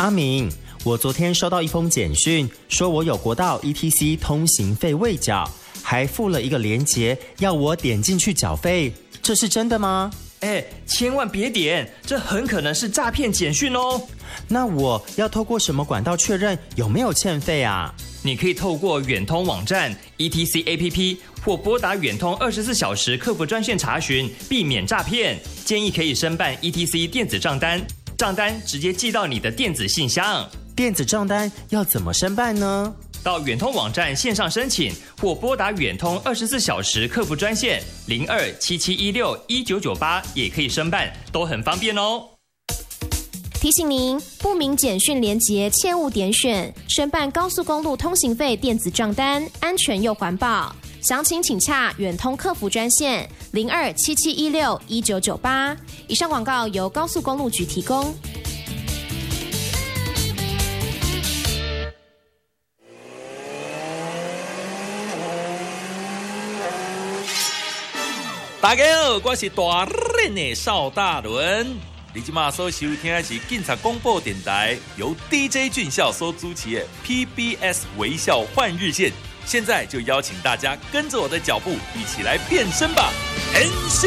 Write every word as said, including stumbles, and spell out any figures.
阿明，我昨天收到一封简讯，说我有国道 E T C 通行费未缴，还附了一个连结，要我点进去缴费，这是真的吗？ 哎，千万别点，这很可能是诈骗简讯哦。 那我要透过什么管道确认有没有欠费啊？ 你可以透过远通网站 E T C A P P 或拨打远通二十四小时客服专线查询，避免诈骗。建议可以申办 E T C 电子账单，账单直接寄到你的电子信箱。 电子账单要怎么申办呢？ 到远通网站线上申请，或拨打远通二十四小时客服专线零二七七一六一九九八也可以申办，都很方便哦。 提醒您，不明简讯连结切勿点选。申办高速公路通行费电子账单，安全又环保。详情请洽远通客服专线零二七七一六一九九八。以上广告由高速公路局提供。 大家好，我是大人的邵大伦。你今马所收听的是警察广播电台，由 D J 俊孝所主持的 P B S 微笑换日线。现在就邀请大家跟着我的脚步，一起来变身吧！